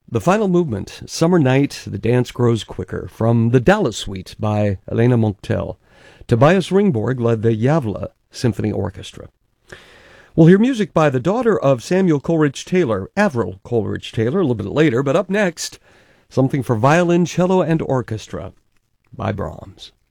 The final movement, Summer Night, The Dance Grows Quicker, from the Dallas Suite by Elena Montiel. Tobias Ringborg led the Yavla Symphony Orchestra. We'll hear music by the daughter of Samuel Coleridge Taylor, Avril Coleridge Taylor, a little bit later, but up next, something for violin, cello, and orchestra by Brahms.